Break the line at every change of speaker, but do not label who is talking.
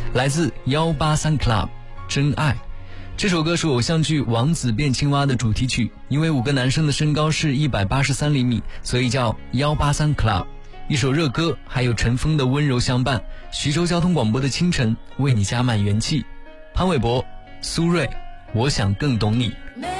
来自183 Club 真爱。这首歌是偶像剧《王子变青蛙》的主题曲，因为5个男生的身高是183厘米，所以叫183 Club。一首热歌，还有陈峰的温柔相伴。徐州交通广播的清晨，为你加满元气。潘玮柏、苏芮，我想更懂你。